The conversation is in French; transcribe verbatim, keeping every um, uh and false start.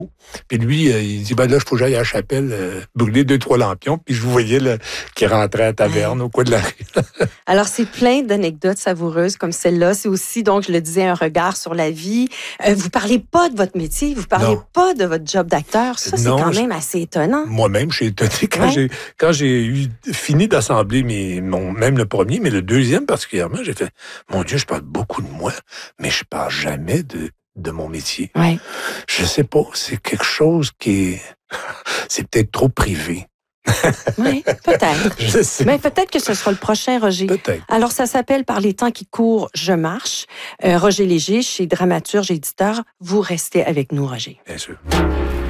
Puis lui, euh, il dit, ben là, il faut que j'aille à la chapelle euh, brûler deux, trois lampions. Puis je vous voyais là, qui rentrait à la taverne Ouais. au coin de la rue. Alors, c'est plein d'anecdotes savoureuses comme celle-là. C'est aussi, donc, je le disais, un regard sur la vie. Euh, vous parlez pas de votre métier, vous parlez Non. pas de votre job d'acteur. Ça, c'est Non, quand je- même assez étonnant. Moi-même, j'ai étonné quand Ouais. j'ai quand j'ai eu fini d'assembler mes, mon, même le premier, mais le deuxième particulièrement, j'ai fait, mon Dieu, je parle beaucoup de moi, mais je parle jamais de, de mon métier. Ouais. Je sais pas, c'est quelque chose qui est, c'est peut-être trop privé. Oui, peut-être. Je sais. Mais peut-être que ce sera le prochain, Roger. Peut-être. Alors, ça s'appelle Par les temps qui courent, je marche. Euh, Roger Léger, chez Dramaturge Éditeur. Vous restez avec nous, Roger. Bien sûr.